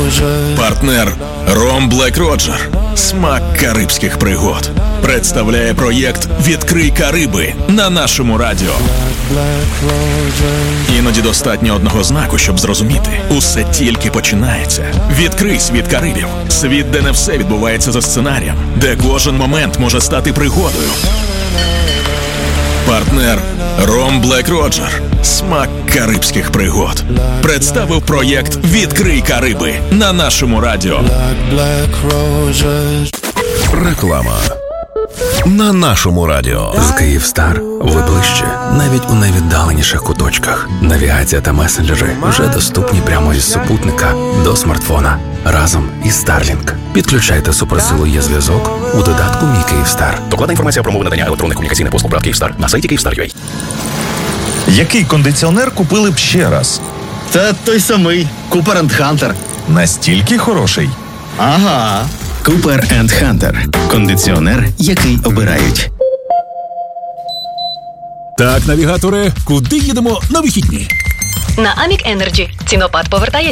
Партнер Ром Блек Роджер. Смак карибських пригод. Представляє проєкт «Відкрий Кариби» на нашому радіо. Іноді достатньо одного знаку, щоб зрозуміти. Усе тільки починається. Відкрий світ Карибів. Світ, де не все відбувається за сценарієм. Де кожен момент може стати пригодою. Партнер Ром Блек Роджер. Смак карибських пригод. Представив проєкт «Відкрий Кариби» на нашому радіо. Реклама на нашому радіо. З Київстар ви ближче, навіть у найвіддаленіших куточках. Навігація та месенджери вже доступні прямо із супутника до смартфона разом із Starlink. Підключайте суперсилу є-зв'язок у додатку «Мій Київстар». Докладна інформація про умови надання електронних комунікаційних послуг ПРАТ Київстар на сайті Kyivstar.ua. Який кондиціонер купили б ще раз? Та той самий Cooper & Hunter. Настільки хороший? Ага. Cooper & Hunter. Кондиціонер, який обирають. Так, навігаторе, куди їдемо на вихідні? На Amik Energy. Цінопад повертає